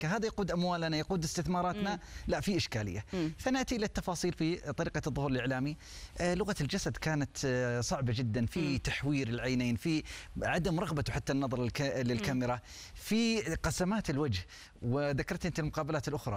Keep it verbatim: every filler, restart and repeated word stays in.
هذا يقود أموالنا، يقود استثماراتنا، مم. لا في إشكالية. مم. فنأتي إلى التفاصيل في طريقة الظهور الإعلامي. آه لغة الجسد كانت آه صعبة جدا، في مم. تحوير العينين، في عدم رغبته حتى النظر للكاميرا، في قسمات الوجه. وذكرت أنت المقابلات الأخرى